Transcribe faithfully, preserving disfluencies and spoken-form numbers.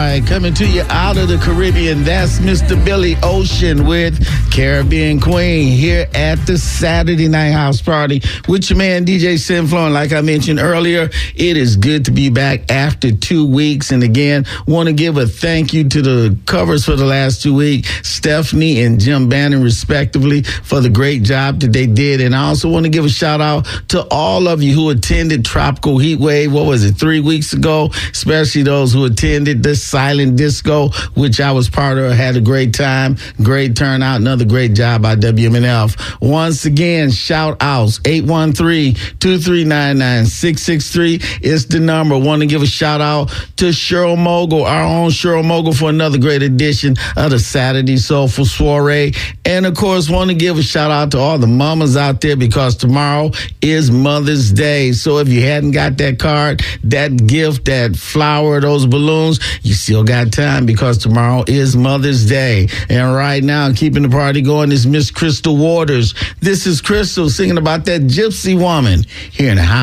right, coming to you out of the Caribbean, that's Mister Billy Ocean with Caribbean Queen here at the Saturday Night House Party with your man D J Sinflo. And like I mentioned earlier, it is good to be back after two weeks. And again, want to give a thank you to the covers for the last two weeks, Stephanie and Jim Bannon, respectively, for the great job that they did. And I also want to give a shout out to all of you who attended Tropical Heat Wave, what was it, three weeks ago, especially those who attended the Silent Disco, which I was part of. Had a great time, great turnout, another great job by W M N F. Once again, shout outs, eight one three, two three nine, nine six six three is the number. Want to give a shout out to Cheryl Mogul, our own Cheryl Mogul, for another great edition of the Saturday Soulful Soiree. And of course, want to give a shout out to all the mamas out there because tomorrow is Mother's Day. So if you hadn't got that card, that gift, that flower, those balloons, you still got time because tomorrow is Mother's Day. And right now, keeping the party going is Miss Crystal Waters. This is Crystal singing about that gypsy woman here in the house.